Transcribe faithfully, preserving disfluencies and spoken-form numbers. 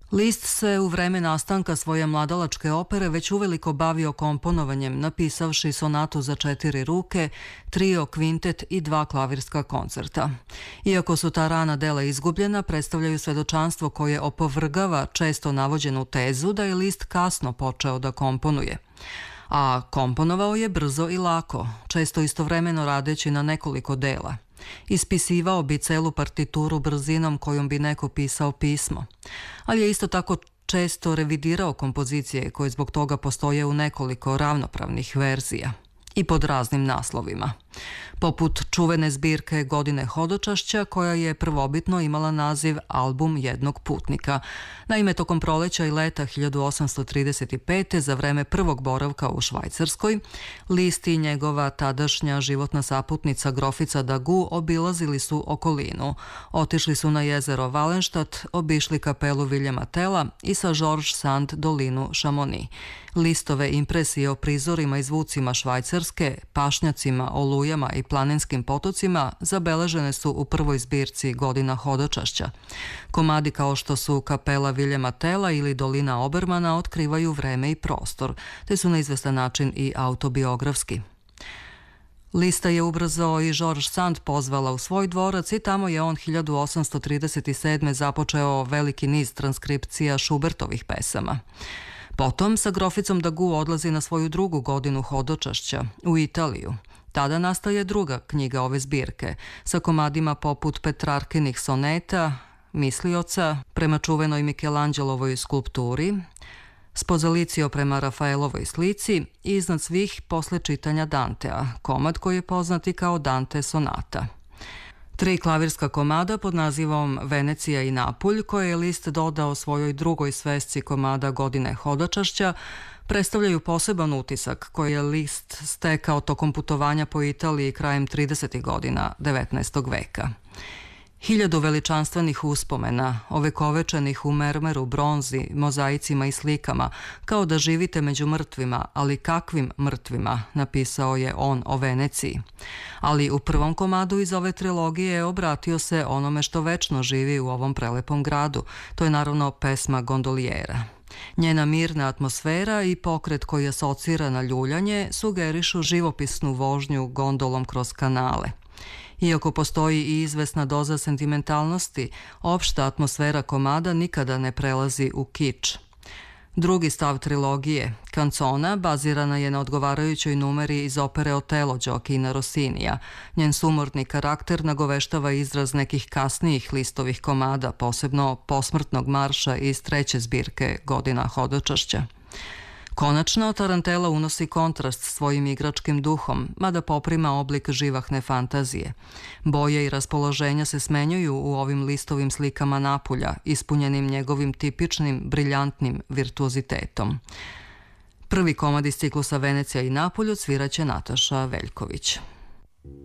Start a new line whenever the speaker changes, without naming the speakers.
Liszt se u vreme nastanka svoje mladalačke opere već uveliko bavio komponovanjem, napisavši sonatu za četiri ruke, trio, kvintet i dva klavirska koncerta. Iako su ta rana dela izgubljena, predstavljaju svedočanstvo koje opovrgava često navođenu tezu da je Liszt kasno počeo da komponuje. A komponovao je brzo i lako, često istovremeno radeći na nekoliko dela. Ispisivao bi celu partituru brzinom kojom bi neko pisao pismo, ali je isto tako često revidirao kompozicije koje zbog toga postoje u nekoliko ravnopravnih verzija i pod raznim naslovima, poput čuvene zbirke Godine hodočašća koja je prvobitno imala naziv Album jednog putnika. Naime, tokom proleća i leta hiljadu osamsto trideset pete. za vreme prvog boravka u Švajcarskoj, Liszt i njegova tadašnja životna saputnica grofica Dagu obilazili su okolinu. Otišli su na jezero Valenštat, obišli kapelu Viljema Tela i sa Georges Sand dolinu Chamonix. Listove impresije o prizorima i zvucima Švajcarske, pašnjacima, olujama i planinskim potocima zabeležene su u prvoj zbirci Godina hodočašća. Komadi kao što su kapela Viljema Tela ili dolina Obermana otkrivaju vreme i prostor, te su na izvestan način i autobiografski. Lista je ubrzo i Georges Sand pozvala u svoj dvorac i tamo je on hiljadu osamsto trideset sedme. započeo veliki niz transkripcija Schubertovih pesama. Potom sa groficom Dagu odlazi na svoju drugu godinu hodočašća u Italiju. Tada nastaje druga knjiga ove zbirke sa komadima poput Petrarkinih soneta, Mislioca prema čuvenoj Mikelanđelovoj skulpturi, Spozalicio prema Rafaelovoj slici i iznad svih posle čitanja Dantea, komad koji je poznat i kao Dante sonata. Tri klavirska komada pod nazivom Venecija i Napulj, koje je Liszt dodao svojoj drugoj svesci komada Godine hodočašća, predstavljaju poseban utisak koji je Liszt stekao tokom putovanja po Italiji krajem tridesetih godina devetnaestog veka. Hiljadu veličanstvenih uspomena, ovekovečenih u mermeru, bronzi, mozaicima i slikama, kao da živite među mrtvima, ali kakvim mrtvima, napisao je on o Veneciji. Ali u prvom komadu iz ove trilogije obratio se onome što večno živi u ovom prelepom gradu. To je naravno pesma Gondoliera. Njena mirna atmosfera i pokret koji asocira na ljuljanje sugerišu živopisnu vožnju gondolom kroz kanale. Iako postoji i izvesna doza sentimentalnosti, opšta atmosfera komada nikada ne prelazi u kič. Drugi stav trilogije, Kancona, bazirana je na odgovarajućoj numeri iz opere Otelo Gioachina Rossinija. Njen sumorni karakter nagoveštava izraz nekih kasnijih Listovih komada, posebno posmrtnog marša iz treće zbirke Godina hodočašća. Konačno, Tarantela unosi kontrast svojim igračkim duhom, mada poprima oblik živahne fantazije. Boje i raspoloženja se smenjuju u ovim Listovim slikama Napulja, ispunjenim njegovim tipičnim, briljantnim virtuozitetom. Prvi komad iz ciklusa Venecija i Napulj odsviraće Nataša Veljković.